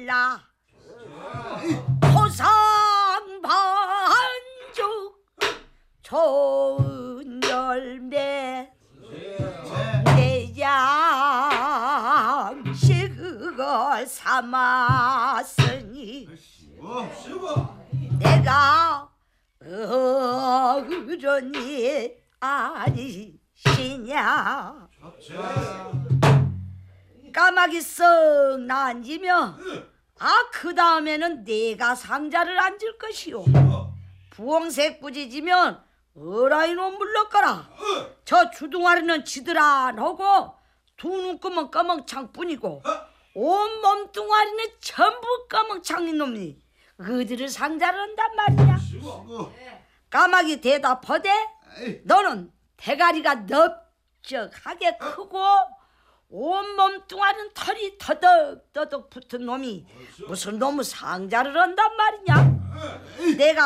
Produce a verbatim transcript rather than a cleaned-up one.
달라 토상반죽 좋은 열매 내 양식 그걸 삼았으니 내가 어른이 아니시냐. 까마귀 썩 난지며 아 그 다음에는 내가 상자를 앉을 것이오. 부엉색 꾸짖으면 어라이놈 물러가라. 저 주둥아리는 지들 안 하고 두 눈금은 꺼멍창뿐이고 온 몸뚱아리는 전부 꺼멍창인 놈이 그들을 상자를 한단 말이야. 까마귀 대답하되 너는 대가리가 넓적하게 크고 온 몸뚱아리는 털이 터덕터덕 붙은 놈이 무슨 놈의 상자를 한단 말이냐. 내가